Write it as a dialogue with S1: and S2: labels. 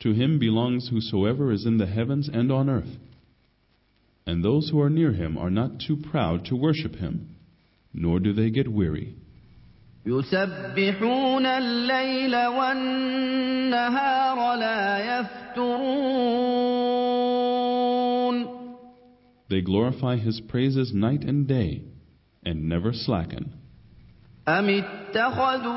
S1: To him belongs whosoever is in the heavens and on earth. And those who are near him are not too proud to worship him, nor do they get weary.
S2: يسبحون الليل والنهار لا يفترون.
S1: They glorify his praises night and day, and never slacken.
S2: أم اتخذوا